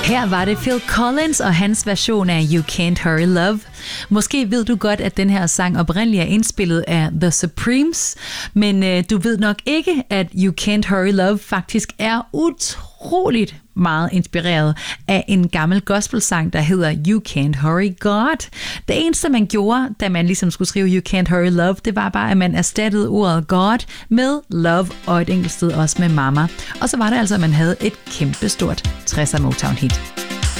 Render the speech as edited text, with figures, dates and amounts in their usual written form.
Her var det Phil Collins og hans version af You Can't Hurry Love. Måske ved du godt, at den her sang oprindeligt er indspillet af The Supremes, men du ved nok ikke, at You Can't Hurry Love faktisk er utroligt meget inspireret af en gammel gospelsang, der hedder You Can't Hurry God. Det eneste, man gjorde, da man ligesom skulle skrive You Can't Hurry Love, det var bare, at man erstattede ordet God med love og et enkelt sted også med mama. Og så var det altså, at man havde et kæmpestort 60'er Motown hit.